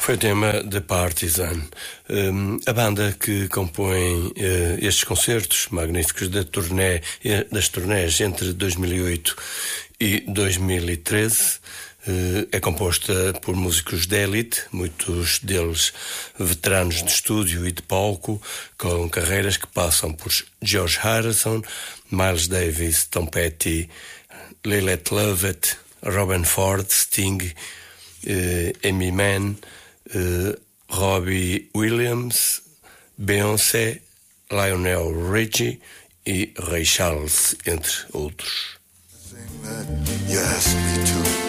Foi o tema The Partisan. A banda que compõe estes concertos magníficos das turnés entre 2008 e 2013 é composta por músicos de élite, muitos deles veteranos de estúdio e de palco, com carreiras que passam por George Harrison, Miles Davis, Tom Petty, Lynyrd Lovett, Robben Ford, Sting, Amy Mann, Robbie Williams, Beyoncé, Lionel Richie e Ray Charles, entre outros. You asked me to